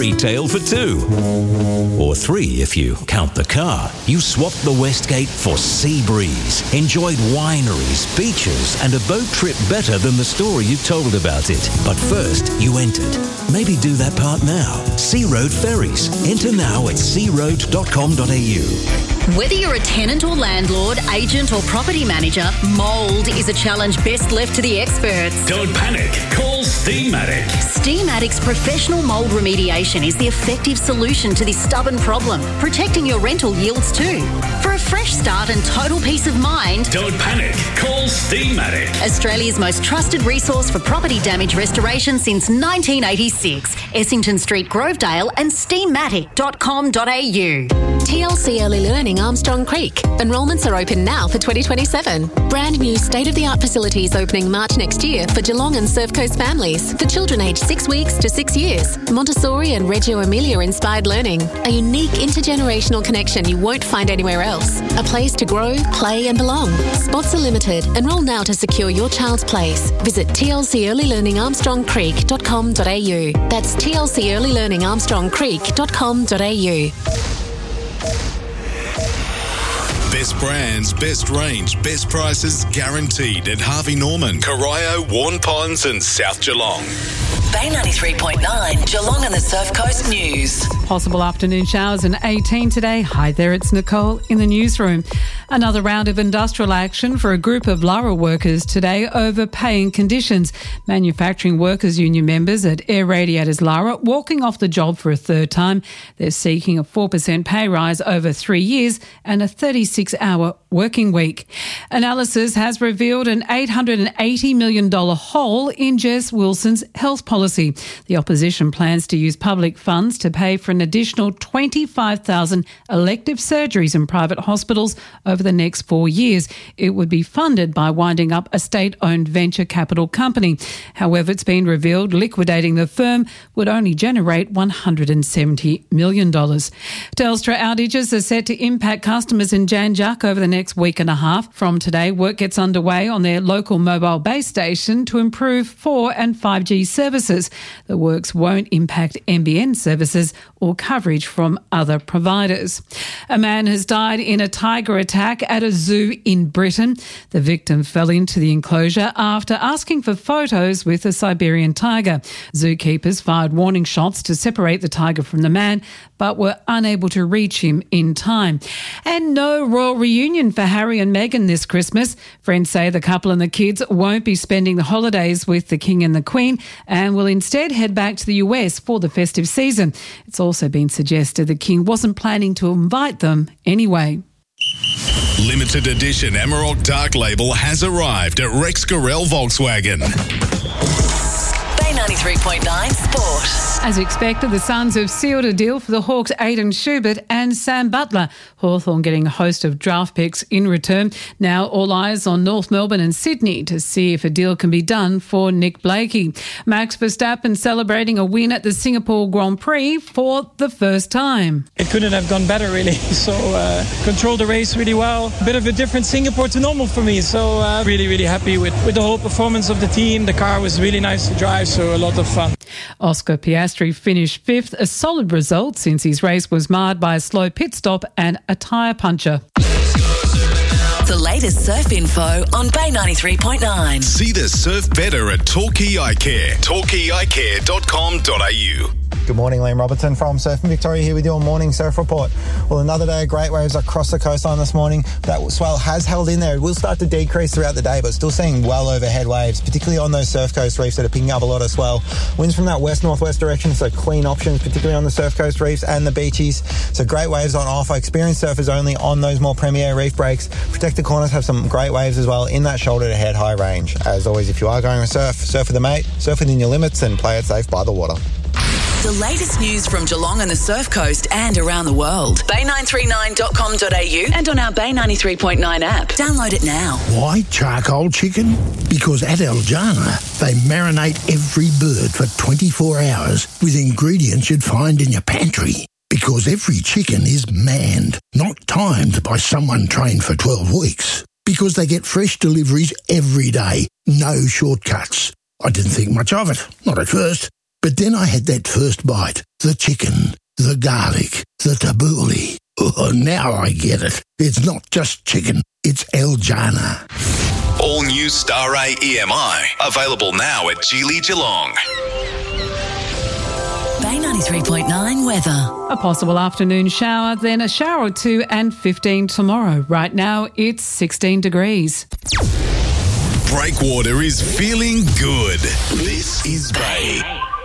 fairy tale for 2. Or 3 if you count the car. You swapped the Westgate for Sea Breeze, enjoyed wineries, beaches and a boat trip better than the story you told about it. But first, you entered. Maybe do that part now. Sea Road Ferries. Enter now at searoad.com.au. Whether you're a tenant or landlord, agent or property manager, mould is a challenge best left to the experts. Don't panic. Call Steamatic. Steamatic's professional mould remediation is the effective solution to this stubborn problem, protecting your rental yields too. For a fresh start and total peace of mind, don't panic. Call Steamatic. Australia's most trusted resource for property damage restoration since 1986. Essington Street, Grovedale and steamatic.com.au. TLC Early Learning Armstrong Creek. Enrolments are open now for 2027. Brand new state-of-the-art facilities opening March next year for Geelong and Surf Coast families for children aged 6 weeks to 6 years. Montessori and Reggio Emilia inspired learning. A unique intergenerational connection you won't find anywhere else. A place to grow, play and belong. Spots are limited. Enrol now to secure your child's place. Visit tlcearlylearningarmstrongcreek.com.au. That's tlcearlylearningarmstrongcreek.com.au. Best brands, best range, best prices guaranteed at Harvey Norman, Corio, Warn Ponds and South Geelong. Bay 93.9, Geelong and the Surf Coast News. Possible afternoon showers in 18 today. Hi there, it's Nicole in the newsroom. Another round of industrial action for a group of Lara workers today over pay and conditions. Manufacturing Workers Union members at Air Radiators Lara walking off the job for a third time. They're seeking a 4% pay rise over 3 years and a 36-hour working week. Analysis has revealed an $880 million hole in Jess Wilson's health policy. The opposition plans to use public funds to pay for an additional 25,000 elective surgeries in private hospitals over the next 4 years. It would be funded by winding up a state-owned venture capital company. However, it's been revealed liquidating the firm would only generate $170 million. Telstra outages are set to impact customers in Jan Juc over the next week and a half. From today, work gets underway on their local mobile base station to improve 4 and 5G services. The works won't impact NBN services or coverage from other providers. A man has died in a tiger attack at a zoo in Britain. The victim fell into the enclosure after asking for photos with a Siberian tiger. Zookeepers fired warning shots to separate the tiger from the man, but were unable to reach him in time. And no royal reunion for Harry and Meghan this Christmas. Friends say the couple and the kids won't be spending the holidays with the King and the Queen and will instead head back to the US for the festive season. It's also been suggested the King wasn't planning to invite them anyway. Limited edition Emerald Dark Label has arrived at Rex Gorell Volkswagen. Bay 93.9 Sport. As expected, the Suns have sealed a deal for the Hawks' Aidan Schubert and Sam Butler. Hawthorn getting a host of draft picks in return. Now all eyes on North Melbourne and Sydney to see if a deal can be done for Nick Blakey. Max Verstappen celebrating a win at the Singapore Grand Prix for the first time. It couldn't have gone better, really. So controlled the race really well. A bit of a different Singapore to normal for me. So really, really happy with the whole performance of the team. The car was really nice to drive, so a lot of fun. Oscar Piastri finished fifth, a solid result since his race was marred by a slow pit stop and a tyre puncture. The latest surf info on Bay 93.9. See the surf better at Torquay Eye Care. torquayeyecare.com.au. Good morning, Liam Robertson from Surfing Victoria here with your morning surf report. Well, another day of great waves across the coastline this morning. That swell has held in there. It will start to decrease throughout the day, but still seeing well overhead waves, particularly on those surf coast reefs that are picking up a lot of swell. Winds from that west-northwest direction, so clean options, particularly on the surf coast reefs and the beaches. So great waves on offer. Experienced surfers only on those more premier reef breaks. Protected corners have some great waves as well in that shoulder to head high range. As always, if you are going to surf with a mate, surf within your limits and play it safe by the water. The latest news from Geelong and the Surf Coast and around the world. Bay939.com.au and on our Bay 93.9 app. Download it now. Why charcoal chicken? Because at El Jana, they marinate every bird for 24 hours with ingredients you'd find in your pantry. Because every chicken is manned, not timed by someone trained for 12 weeks. Because they get fresh deliveries every day, no shortcuts. I didn't think much of it, not at first. But then I had that first bite, the chicken, the garlic, the tabbouleh. Oh, now I get it. It's not just chicken, it's El Jana. All new Star A EMI. Available now at Geely Geelong. Bay 93.9 weather. A possible afternoon shower, then a shower or two and 15 tomorrow. Right now, it's 16 degrees. Breakwater is feeling good. This is Bay.